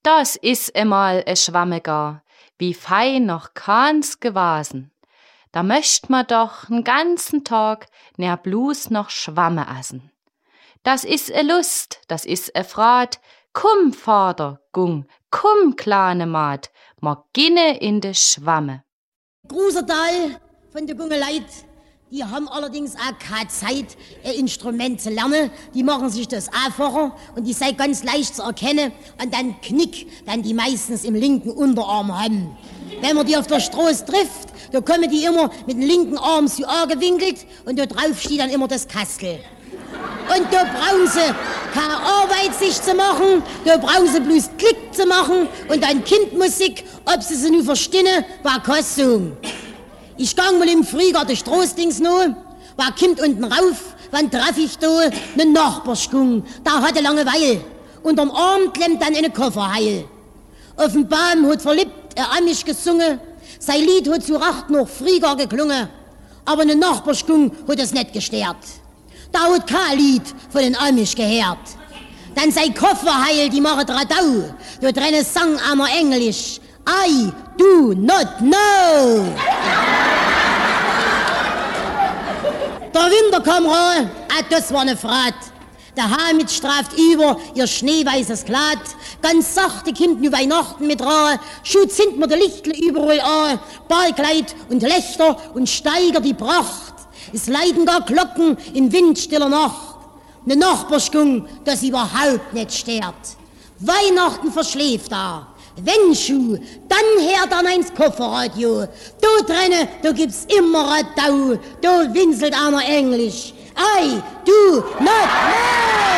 Das is emal e Schwamme gar, wie fein noch keins gewesen. Da möcht ma doch n ganzen Tag ner blus noch Schwamme essen. Das is e Lust, das is e Frat, komm, Vater, Gung, komm, kleine Maat, ma ginne in de Schwamme. Großer Teil von der Gunge Leid, die haben allerdings auch keine Zeit, ein Instrument zu lernen. Die machen sich das einfacher und die sei ganz leicht zu erkennen an den Knick, den die meistens im linken Unterarm haben. Wenn man die auf der Straße trifft, da kommen die immer mit dem linken Arm so angewinkelt und da drauf steht dann immer das Kastel. Und da brauchen sie keine Arbeit sich zu machen, da brauchen sie bloß Klick zu machen und dann Kindmusik, ob sie nur verstehen, war Kostüm. Ich gang mal im Frühjahr die Straßdings noch, war kommt unten rauf, wann traf ich da ne Nachbarschgung, da hatte Langeweile. Unterm Arm klemmt dann eine Kofferheil. Auf dem Baum hat verliebt Amish gesungen, sein Lied hat zu Racht noch Frühjahr geklungen, aber ne Nachbarschgung hat es nicht gestört. Da hat kein Lied von den Amish gehört. Dann sei Kofferheil, die machen Radau. Da drinnen sang einmal Englisch. I do not know. Der Winter kam rein, das war ne Frat. Der Hamid straft über ihr schneeweißes Kleid. Ganz sachte kommt nu Weihnachten mit rein. Schut sind mir de Lichtle überall an. Ballkleid und Lichter und steigert die Pracht. Es leiden gar Glocken in windstiller Nacht. Ne Nachbarschgung, das überhaupt nicht stört. Weihnachten verschläft da. Wenn Schuh, dann hört an eins Kofferradio. Da drinnen, da gibt's immer Radau. Da winselt einer Englisch. I do not know.